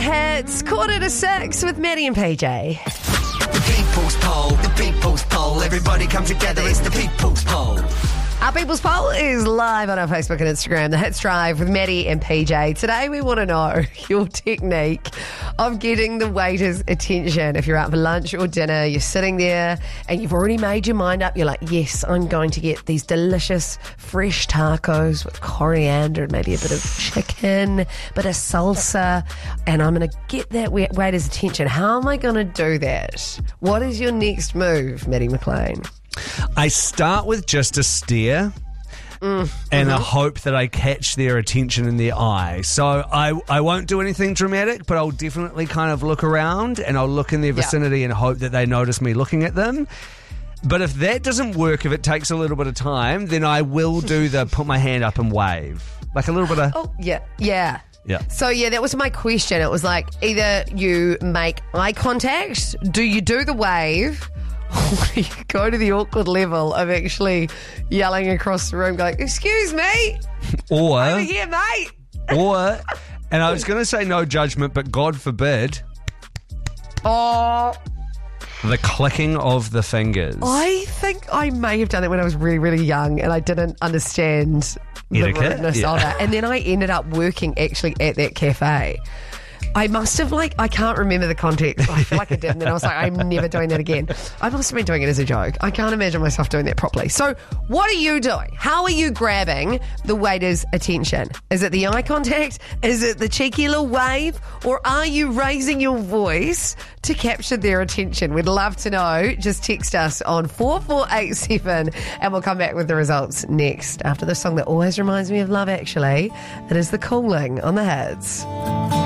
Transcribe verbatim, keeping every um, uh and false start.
Hits, quarter to six with Maddie and P J. The People's Poll, the People's Poll. Everybody come together, it's the People's Poll. Our People's Poll is live on our Facebook and Instagram, The Hits Drive with Maddie and P J. Today we want to know your technique of getting the waiter's attention. If you're out for lunch or dinner, you're sitting there and you've already made your mind up. You're like, yes, I'm going to get these delicious fresh tacos with coriander and maybe a bit of chicken, a bit of salsa, and I'm going to get that waiter's attention. How am I going to do that? What is your next move, Maddie McLean? I start with just a stare mm, and mm-hmm. a hope that I catch their attention in their eye. So I, I won't do anything dramatic, but I'll definitely kind of look around and I'll look in their vicinity yeah. and hope that they notice me looking at them. But if that doesn't work, if it takes a little bit of time, then I will do the put my hand up and wave. Like a little bit of... Oh, yeah, yeah. Yeah. So, yeah, that was my question. It was like either you make eye contact, do you do the wave... you go to the awkward level of actually yelling across the room, going, excuse me, or over here, mate. Or, and I was going to say no judgment, but God forbid, oh, the clicking of the fingers. I think I may have done that when I was really, really young and I didn't understand Etiquette? the rudeness Yeah. of it. And then I ended up working actually at that cafe. I must have, like, I can't remember the context. I feel like I did. And then I was like, I'm never doing that again. I must have been doing it as a joke. I can't imagine myself doing that properly. So what are you doing? How are you grabbing the waiter's attention? Is it the eye contact? Is it the cheeky little wave? Or are you raising your voice to capture their attention? We'd love to know. Just text us on four four eight seven and we'll come back with the results next after the song that always reminds me of Love Actually. It is The Cooling on the Hits.